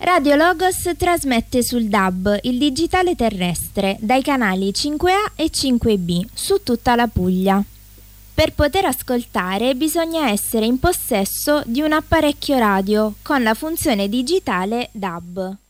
Radio Logos trasmette sul DAB, il digitale terrestre, dai canali 5A e 5B, su tutta la Puglia. Per poter ascoltare bisogna essere in possesso di un apparecchio radio con la funzione digitale DAB.